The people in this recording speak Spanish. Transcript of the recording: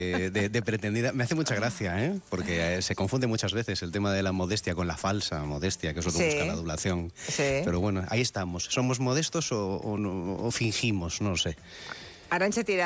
de pretendida. Me hace mucha gracia, ¿eh? Porque se confunde muchas veces el tema de la modestia con la falsa modestia, que es lo que busca la adulación. Sí. Pero bueno, ahí estamos. ¿Somos modestos o fingimos? No lo sé. Arantxa Tirado.